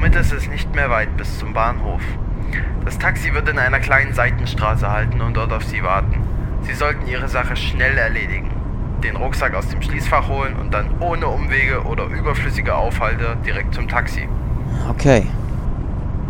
Somit ist es nicht mehr weit bis zum Bahnhof. Das Taxi wird in einer kleinen Seitenstraße halten und dort auf Sie warten. Sie sollten Ihre Sache schnell erledigen. Den Rucksack aus dem Schließfach holen und dann ohne Umwege oder überflüssige Aufhalte direkt zum Taxi. Okay.